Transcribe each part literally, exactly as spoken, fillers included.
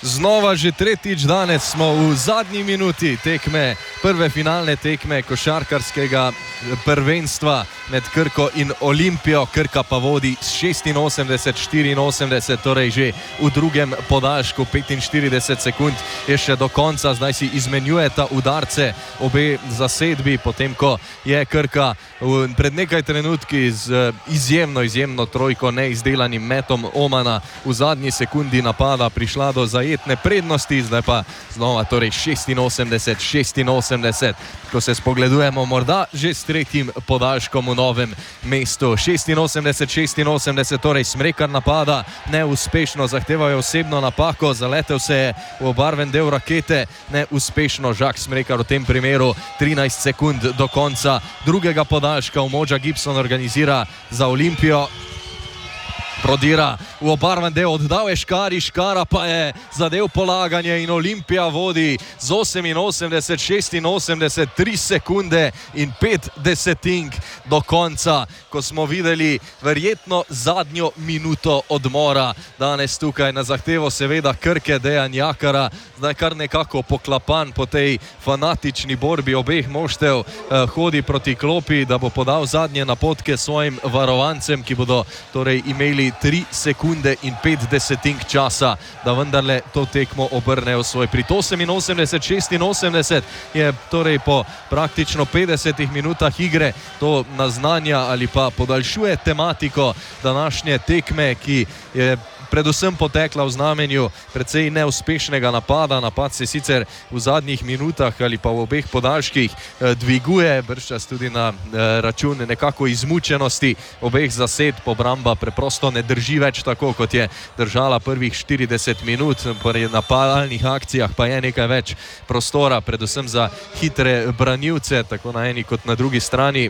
Znova že tretjič danes smo v zadnji minuti tekme, prve finalne tekme košarkarskega prvenstva med Krko in Olimpijo. Krka pa vodi šestinosemdeset štiriinosemdeset, torej že v drugem podaljšku, petinštirideset sekund je še do konca. Zdaj si izmenjujeta udarce obe zasedbi, potem ko je Krka pred nekaj trenutki z izjemno, izjemno trojko, neizdelanim metom Omana v zadnji sekundi napada prišla do zajetja prednosti, zdaj pa znova torej šestinosemdeset šestinosemdeset, ko se spogledujemo morda že s tretjim podaljškom v Novem mestu. šestinosemdeset šestinosemdeset, torej Smrekar napada neuspešno, zahtevajo osebno napako, zaletel se je v obarven del rakete, neuspešno. Jacques Smrekar v tem primeru trinajst sekund do konca drugega podaljška. Umoja Gibson organizira za Olimpijo, prodira v obarven del, oddal je Škari, Škara pa je zadev polaganje in Olimpija vodi z oseminosemdeset šestinosemdeset, tri sekunde in pet desetink do konca, ko smo videli verjetno zadnjo minuto odmora danes tukaj na zahtevo seveda Krke. Dejan Jakara zdaj kar nekako poklapan po tej fanatični borbi obeh moštev, eh, hodi proti klopi, da bo podal zadnje napotke svojim varovancem, ki bodo torej imeli tri sekunde in pet desetink časa, da vendarle to tekmo obrnejo svoj prid. oseminosemdeset šestinosemdeset je torej po praktično petdesetih minutah igre. To naznanja ali pa podaljšuje tematiko današnje tekme, ki je predvsem potekla v znamenju precej neuspešnega napada. Napad se sicer v zadnjih minutah ali pa v obeh podaljških eh, dviguje, bržčas tudi na eh, račun nekako izmučenosti obeh zasedb. Obramba preprosto ne drži več tako, kot je držala prvih štirideset minut. Pri napadalnih akcijah pa je nekaj več prostora, predvsem za hitre branilce, tako na eni kot na drugi strani.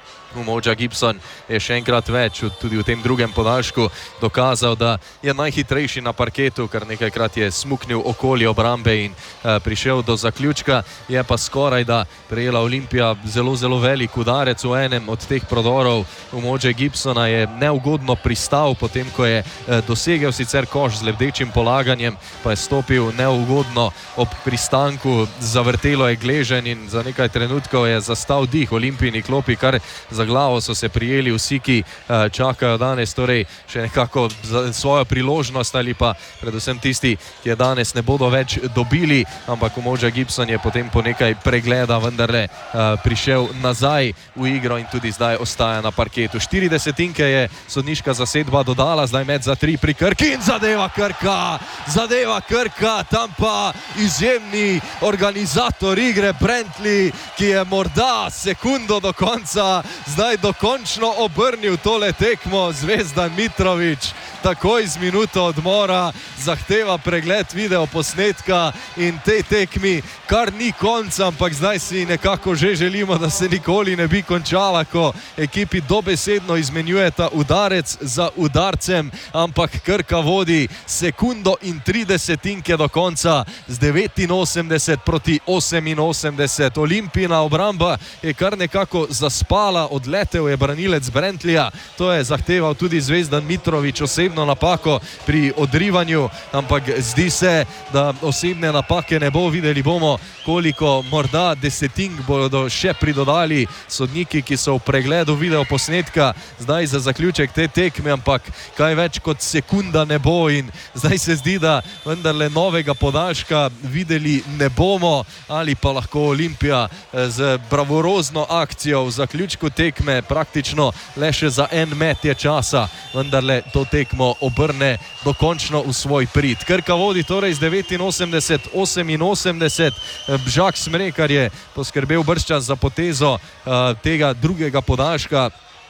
Umoja Gibson je še enkrat več tudi v tem drugem podaljšku dokazal, da je najhitrejši na parketu, kar nekajkrat je smuknil okoli obrambe in eh, prišel do zaključka. Je pa skoraj da prejela Olimpija zelo, zelo velik udarec v enem od teh prodorov. Umoja Gibsona je neugodno pristal, potem ko je eh, dosegel sicer koš z lebdečim polaganjem, pa je stopil neugodno ob pristanku, zavrtelo je gleženj in za nekaj trenutkov je zastal dih Olimpijini klopi, kar za Za glavo so se prijeli vsi, ki uh, čakajo danes torej še nekako za svojo priložnost, ali pa predvsem tisti, ki je danes ne bodo več dobili, ampak Umoja Gibson je potem po nekaj pregleda vendarle uh, prišel nazaj v igro in tudi zdaj ostaja na parketu. Štiri desetinke je sodniška zasedba dodala, zdaj med za tri pri Krki in zadeva Krka, zadeva Krka, tam pa izjemni organizator igre Brantley, ki je morda sekundo do konca zdaj dokončno obrnil tole tekmo. Zvezdan Mitrović takoj z minuto odmora zahteva pregled video posnetka in tej tekmi kar ni konca, ampak zdaj si nekako že želimo, da se nikoli ne bi končala, ko ekipi dobesedno izmenjujeta udarec za udarcem, ampak Krka vodi sekundo in tri desetinke do konca z devetinosemdeset proti oseminosemdeset. Olimpijina obramba je kar nekako zaspala, odletel je branilec Brantleyja, to je zahteval tudi Zvezdan Mitrović, osebno napako pri odrivanju, ampak zdi se, da osebne napake ne bo. Videli bomo, koliko morda desetink bodo še pridodali sodniki, ki so v pregledu video posnetka zdaj za zaključek te tekme, ampak kaj več kot sekunda ne bo in zdaj se zdi, da vendarle novega podaljška videli ne bomo, ali pa lahko Olimpija z bravurozno akcijo v zaključku tekme, praktično le še za en met je časa, vendarle to tekmo obrne dokončno v svoj prid. Krka vodi torej z devetinosemdeset oseminosemdeset. Jacques Smrekar je poskrbel bržčas za potezo uh, tega drugega podaljška.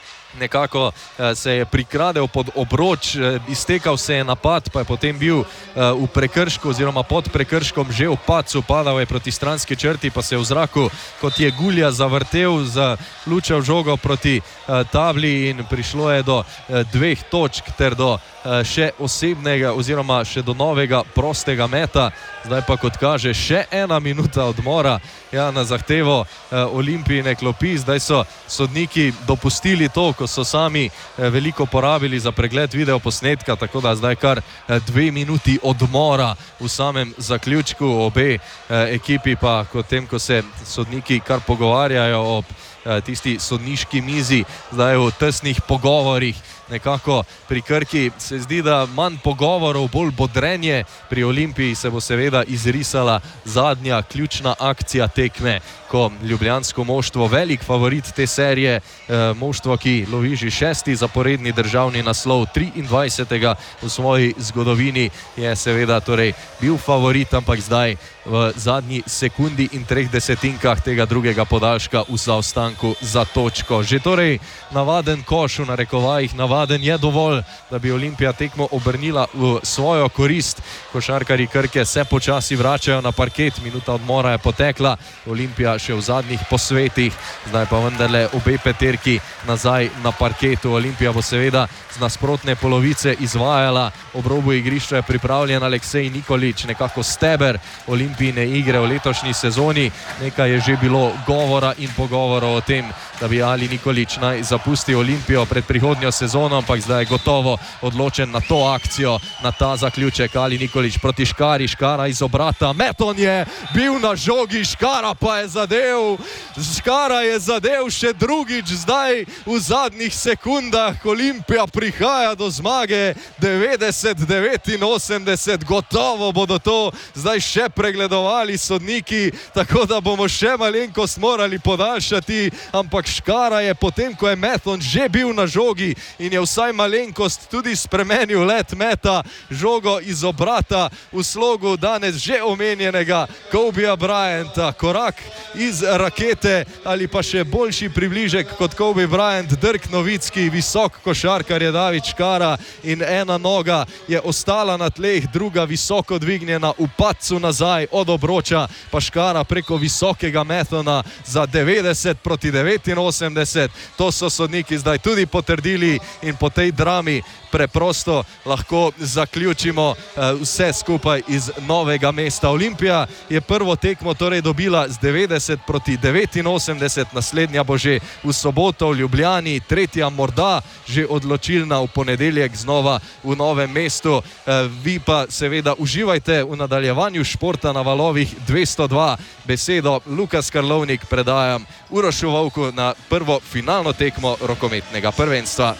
Nekako uh, se je prikradel pod obroč, uh, iztekal se je napad, pa je potem bil uh, v prekršku oziroma pod prekrškom že v padcu, padal je proti stranski črti, pa se je v zraku kot je gulja zavrtel, zalučal žogo proti uh, tabli in prišlo je do uh, dveh točk ter do uh, še osebnega oziroma še do novega prostega meta. Zdaj pa, kot kaže, še ena minuta odmora, ja, na zahtevo uh, Olimpijine klopi. Zdaj so sodniki dopustili to, ko so sami veliko porabili za pregled videoposnetka, tako da zdaj kar dve minuti odmora v samem zaključku. Obe ekipi pa, ko tem, ko se sodniki kar pogovarjajo ob tisti sodniški mizi, zdaj v tesnih pogovorih. Nekako pri Krki se zdi, da manj pogovorov, bolj bodrenje. Pri Olimpiji se bo seveda izrisala zadnja ključna akcija tekme, ko ljubljansko moštvo, velik favorit te serije, eh, moštvo, ki lovi že šesti zaporedni državni naslov, triindvajsetega v svoji zgodovini, je seveda torej bil favorit, ampak zdaj v zadnji sekundi in treh desetinkah tega drugega podaljška v zaostanku za točko. Že torej navaden koš, v narekovajih navaden, je dovolj, da bi Olimpija tekmo obrnila v svojo korist. Košarkarji Krke se počasi vračajo na parket, minuta odmora je potekla, Olimpija še v zadnjih posvetih, zdaj pa vendarle obe peterki nazaj na parketu. Olimpija bo seveda z nasprotne polovice izvajala, ob robu igrišča je pripravljen Aleksej Nikolić, nekako steber Olimpijine igre v letošnji sezoni. Nekaj je že bilo govora in pogovorov o tem, da bi Ali Nikolić naj zapustil Olimpijo pred prihodnjo sezono, ampak zdaj je gotovo odločen na to akcijo, na ta zaključek. Ali Nikolić proti Škari, Škara iz obrata, Meton je bil na žogi, Škara pa je zadev, Škara je zadev še drugič zdaj v zadnjih sekundah. Olimpija prihaja do zmage, devetdeset devetinosemdeset, gotovo bodo to zdaj še pregledovali sodniki, tako da bomo še malenkost morali podaljšati, ampak Škara je potem, ko je Meton že bil na žogi in je vsaj malenkost tudi spremenil let meta, žogo iz obrata v slogu danes že omenjenega Kobija Bryanta. Korak iz rakete ali pa še boljši približek kot Kobe Bryant, Dirk Nowitzki, visok košarkar je David Škara in ena noga je ostala na tleh, druga visoko dvignjena v padcu nazaj od obroča, pa Škara preko visokega Metona za devetdeset proti devetinosemdeset. To so sodniki zdaj tudi potrdili in po tej drami preprosto lahko zaključimo vse skupaj iz Novega mesta. Olimpija je prvo tekmo torej dobila z devetdeset proti devetinosemdeset, naslednja bo že v soboto v Ljubljani, tretja morda že odločilna v ponedeljek znova v Novem mestu. Vi pa seveda uživajte v nadaljevanju športa na valovih dvesto dva. Besedo Lukas Karlovnik predajam Urošu Vovku na prvo finalno tekmo rokometnega prvenstva.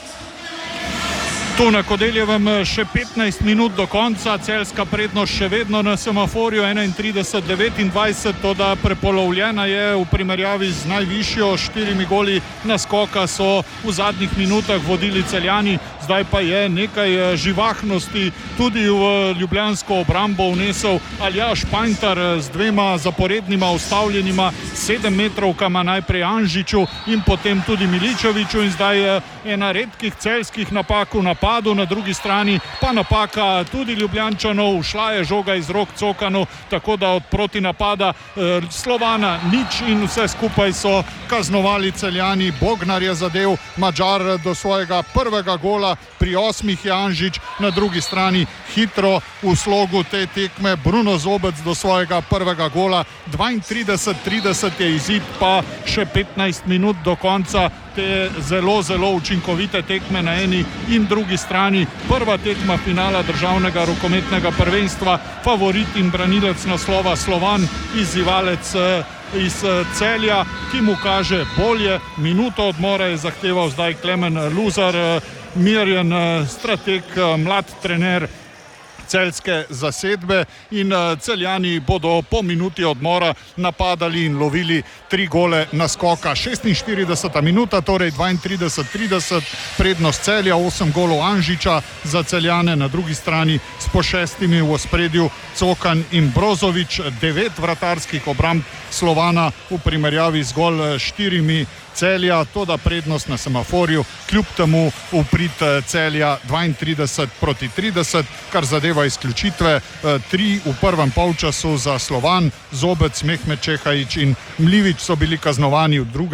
Tu na Kodeljevem še petnajst minut do konca, celjska prednost še vedno na semaforju, enaintrideset devetindvajset, toda prepolovljena je v primerjavi z najvišjo, štirimi goli naskoka so v zadnjih minutah vodili Celjani, zdaj pa je nekaj živahnosti tudi v ljubljansko obrambo vnesel Aljaž Panjtar z dvema zaporednima ustavljenima sedemmetrovkama, najprej Anžiču in potem tudi Miličeviću, in zdaj ena redkih celjskih napak v napadu, na drugi strani pa napaka tudi Ljubljančanov, šla je žoga iz rok Cokanu, tako da od proti napada eh, Slovana nič in vse skupaj so kaznovali Celjani. Bognar je zadev, Madžar do svojega prvega gola, pri osmih je Anžič, na drugi strani hitro v slogu te tekme Bruno Zobec do svojega prvega gola, dvaintrideset trideset je izid, pa še petnajst minut do konca te zelo, zelo učinkovite tekme na eni in drugi strani. Prva tekma finala državnega rokometnega prvenstva, favorit in branilec naslova Slovan, izzivalec iz Celja, ki mu kaže bolje. Minuto odmora je zahteval zdaj Klemen Luzar, Mirjan, strateg, mlad trener celjske zasedbe, in Celjani bodo po minuti odmora napadali in lovili tri gole naskoka. šestinštirideseta minuta, torej dvaintrideset trideset, prednost Celja, osem golov Anžiča za Celjane, na drugi strani s po šestimi v ospredju Cokan in Brozović, devet vratarskih obramb Slovana v primerjavi z zgolj štirimi Celja, toda prednost na semaforju kljub temu v prid Celja dvaintrideset proti trideset, kar zadeva izključitve, tri v prvem polčasu za Slovan, Zobec, Mehmet Čehajić in Mlivić so bili kaznovani, v drugem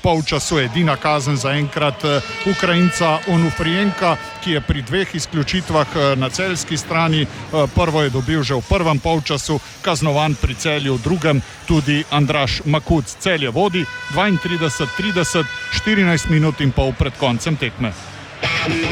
polčasu. Edina kazen zaenkrat Ukrajinca Onufrijenka, ki je pri dveh izključitvah na celjski strani. Prvo je dobil že v prvem polčasu, kaznovan pri Celju v drugem tudi Andraž Makuc. Celje vodi dvaintrideset trideset, štirinajst minut in pol pred koncem tekme.